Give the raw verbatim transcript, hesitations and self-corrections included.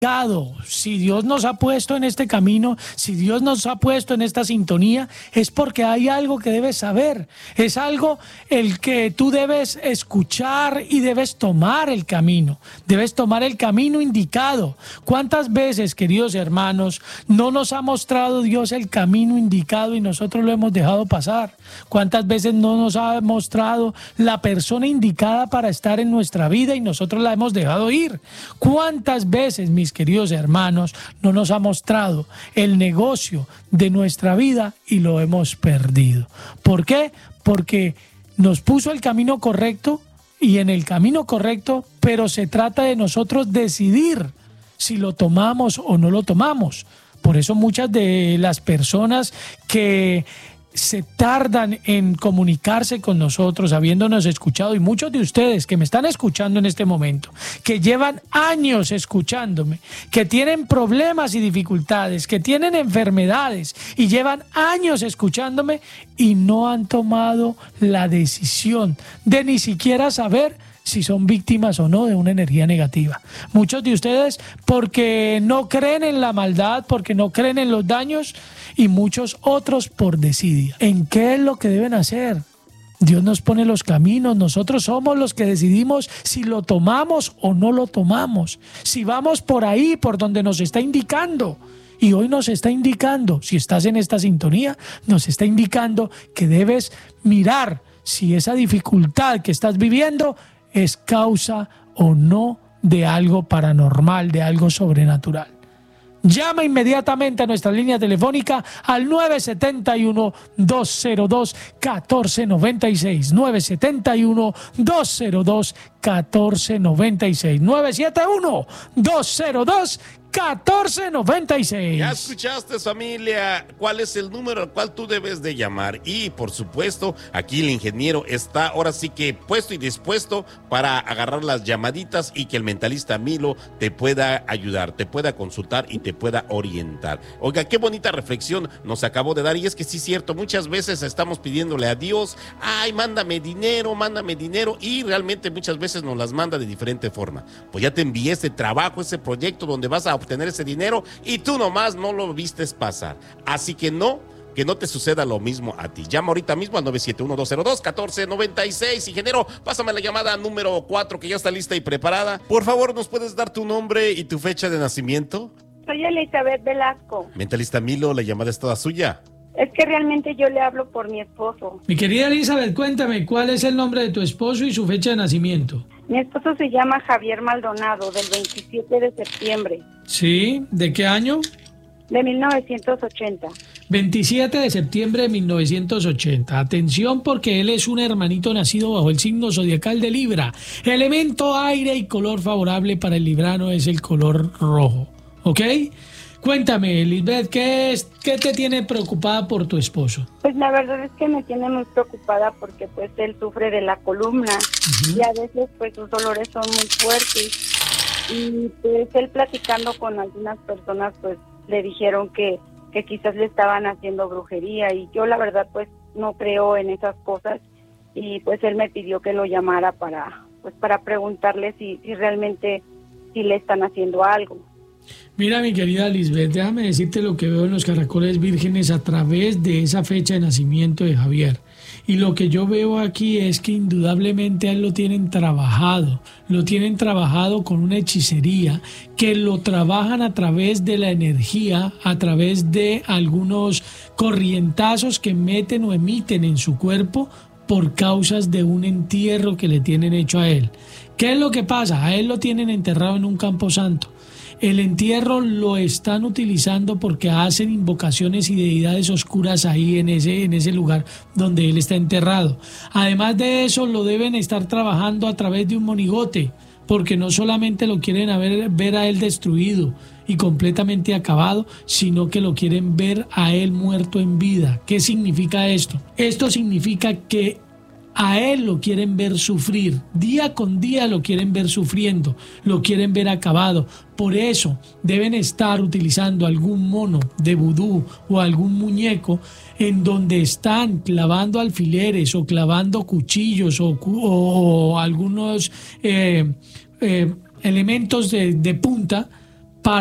Si Dios nos ha puesto en este camino, si Dios nos ha puesto en esta sintonía, es porque hay algo que debes saber. Es algo el que tú debes escuchar y debes tomar el camino. Debes tomar el camino indicado. ¿Cuántas veces, queridos hermanos, no nos ha mostrado Dios el camino indicado y nosotros lo hemos dejado pasar? ¿Cuántas veces no nos ha mostrado la persona indicada para estar en nuestra vida y nosotros la hemos dejado ir? ¿Cuántas veces, mis queridos hermanos, no nos ha mostrado el negocio de nuestra vida y lo hemos perdido? ¿Por qué? Porque nos puso el camino correcto y en el camino correcto, pero se trata de nosotros decidir si lo tomamos o no lo tomamos. Por eso muchas de las personas que se tardan en comunicarse con nosotros, habiéndonos escuchado, y muchos de ustedes que me están escuchando en este momento, que llevan años escuchándome, que tienen problemas y dificultades, que tienen enfermedades y llevan años escuchándome y no han tomado la decisión de ni siquiera saber si son víctimas o no de una energía negativa. Muchos de ustedes porque no creen en la maldad, porque no creen en los daños, y muchos otros por desidia. ¿En qué es lo que deben hacer? Dios nos pone los caminos, nosotros somos los que decidimos si lo tomamos o no lo tomamos, si vamos por ahí, por donde nos está indicando. Y hoy nos está indicando, si estás en esta sintonía, nos está indicando que debes mirar si esa dificultad que estás viviendo es causa o no de algo paranormal, de algo sobrenatural. Llama inmediatamente a nuestra línea telefónica al nueve siete uno, dos cero dos, uno cuatro nueve seis, nueve siete uno, dos cero dos, uno cuatro nueve seis, nueve siete uno, dos cero dos, catorce noventa y seis. Ya escuchaste, familia, cuál es el número al cual tú debes de llamar. Y por supuesto, aquí el ingeniero está ahora sí que puesto y dispuesto para agarrar las llamaditas y que el mentalista Milo te pueda ayudar, te pueda consultar y te pueda orientar. Oiga, qué bonita reflexión nos acabó de dar. Y es que sí es cierto, muchas veces estamos pidiéndole a Dios, ay, mándame dinero, mándame dinero, y realmente muchas veces nos las manda de diferente forma. Pues ya te envié ese trabajo, ese proyecto donde vas a obtener ese dinero y tú nomás no lo vistes pasar. Así que no, que no te suceda lo mismo a ti. Llama ahorita mismo al nueve siete uno, dos cero dos, uno cuatro nueve seis. Ingeniero, pásame la llamada número cuatro que ya está lista y preparada. Por favor, ¿nos puedes dar tu nombre y tu fecha de nacimiento? Soy Elizabeth Velasco. Mentalista Milo, la llamada es toda suya. Es que realmente yo le hablo por mi esposo. Mi querida Elizabeth, cuéntame, ¿cuál es el nombre de tu esposo y su fecha de nacimiento? Mi esposo se llama Javier Maldonado, del veintisiete de septiembre. Sí, ¿de qué año? De mil novecientos ochenta. veintisiete de septiembre de mil novecientos ochenta. Atención, porque él es un hermanito nacido bajo el signo zodiacal de Libra. Elemento aire y color favorable para el librano es el color rojo. ¿Ok? Cuéntame, Lisbeth, ¿qué, es, ¿qué te tiene preocupada por tu esposo? Pues la verdad es que me tiene muy preocupada porque pues él sufre de la columna. Uh-huh. Y a veces pues sus dolores son muy fuertes. Y pues él platicando con algunas personas pues le dijeron que, que quizás le estaban haciendo brujería, y yo la verdad pues no creo en esas cosas, y pues él me pidió que lo llamara para pues para preguntarle si, si realmente si le están haciendo algo. Mira, mi querida Lisbeth, déjame decirte lo que veo en los caracoles vírgenes a través de esa fecha de nacimiento de Javier. Y lo que yo veo aquí es que indudablemente a él lo tienen trabajado, lo tienen trabajado con una hechicería, que lo trabajan a través de la energía, a través de algunos corrientazos que meten o emiten en su cuerpo por causas de un entierro que le tienen hecho a él. ¿Qué es lo que pasa? A él lo tienen enterrado en un camposanto. El entierro lo están utilizando porque hacen invocaciones y deidades oscuras ahí en ese, en ese lugar donde él está enterrado. Además de eso, lo deben estar trabajando a través de un monigote, porque no solamente lo quieren ver, ver a él destruido y completamente acabado, sino que lo quieren ver a él muerto en vida. ¿Qué significa esto? Esto significa que a él lo quieren ver sufrir, día con día lo quieren ver sufriendo, lo quieren ver acabado. Por eso deben estar utilizando algún mono de vudú o algún muñeco en donde están clavando alfileres o clavando cuchillos o, o, o algunos eh, eh, elementos de, de punta